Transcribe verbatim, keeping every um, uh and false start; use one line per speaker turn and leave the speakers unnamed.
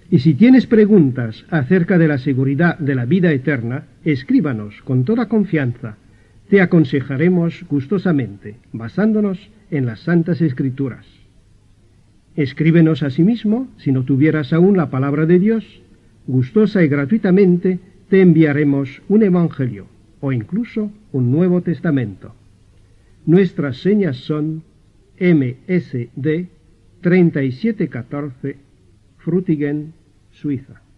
Y si tienes preguntas acerca de la seguridad de la vida eterna, escríbanos con toda confianza. Te aconsejaremos gustosamente, basándonos en las Santas Escrituras. Escríbenos asimismo, si no tuvieras aún la palabra de Dios, gustosa y gratuitamente te enviaremos un Evangelio o incluso un Nuevo Testamento. Nuestras señas son M S D treinta y siete catorce, Frutigen, Suiza.